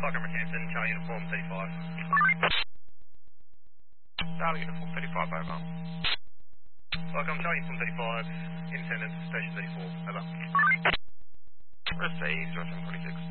Parker Mercanton, Charlie Uniform 35. Charlie Uniform 35, over. Parker, Charlie Uniform 35, in attendance, station 34, over. Received, 46.